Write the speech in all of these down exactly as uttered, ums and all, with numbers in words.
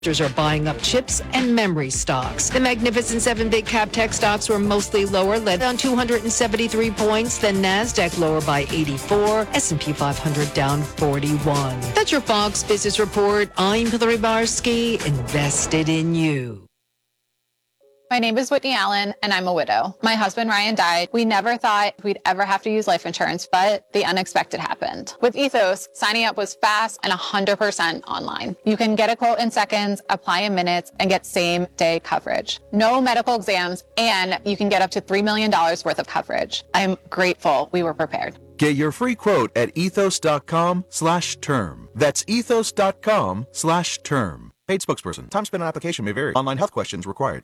are buying up chips and memory stocks. The Magnificent Seven big cap tech stocks were mostly lower, led on two hundred seventy-three points. Then NASDAQ lower by eighty-four, S and P five hundred down forty-one. That's your Fox Business Report. I'm Hillary Barsky, invested in you. My name is Whitney Allen, and I'm a widow. My husband, Ryan, died. We never thought we'd ever have to use life insurance, but the unexpected happened. With Ethos, signing up was fast and one hundred percent online. You can get a quote in seconds, apply in minutes, and get same-day coverage. No medical exams, and you can get up to three million dollars worth of coverage. I'm grateful we were prepared. Get your free quote at ethos.com slash term. That's ethos.com slash term. Paid spokesperson. Time spent on application may vary. Online health questions required.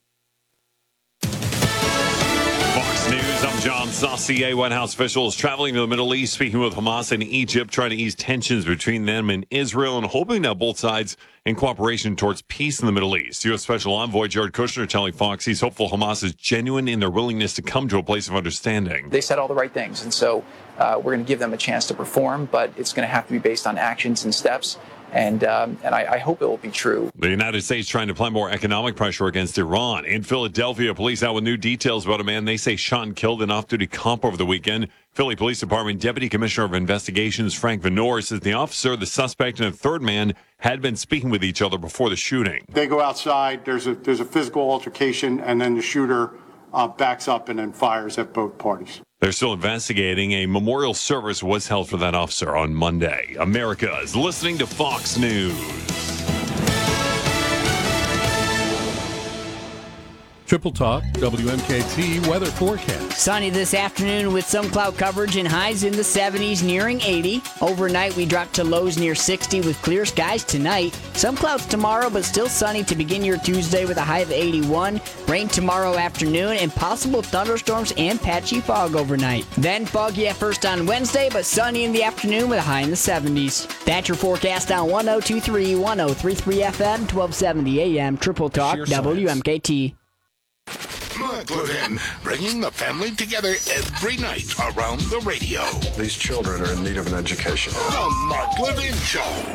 Fox News, I'm John Saucier. White House officials traveling to the Middle East, speaking with Hamas and Egypt, trying to ease tensions between them and Israel, and hoping that both sides in cooperation towards peace in the Middle East. U S. Special Envoy Jared Kushner telling Fox he's hopeful Hamas is genuine in their willingness to come to a place of understanding. They said all the right things, and so uh, we're going to give them a chance to perform, but it's going to have to be based on actions and steps. And um, and I, I hope it will be true. The United States trying to apply more economic pressure against Iran. In Philadelphia, police out with new details about a man they say shot and killed an off-duty cop over the weekend. Philly Police Department Deputy Commissioner of Investigations Frank Venor says the officer, the suspect, and a third man had been speaking with each other before the shooting. They go outside, there's a, there's a physical altercation, and then the shooter uh, backs up and then fires at both parties. They're still investigating. A memorial service was held for that officer on Monday. America is listening to Fox News. Triple Talk, W M K T weather forecast. Sunny this afternoon with some cloud coverage and highs in the seventies, nearing eighty. Overnight, we drop to lows near sixty with clear skies tonight. Some clouds tomorrow, but still sunny to begin your Tuesday with a high of eighty-one. Rain tomorrow afternoon and possible thunderstorms and patchy fog overnight. Then foggy at first on Wednesday, but sunny in the afternoon with a high in the seventies. That's your forecast on one oh two point three, one oh three point three F M, twelve seventy A M, Triple Talk, W M K T. Mark Levin, bringing the family together every night around the radio. These children are in need of an education. The Mark Levin Show.